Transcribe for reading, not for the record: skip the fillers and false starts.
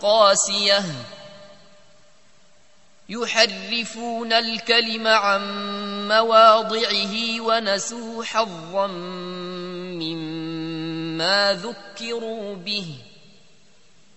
قاسية يحرفون الكلم عن مواضعه ونسوا حظا مما ذكروا به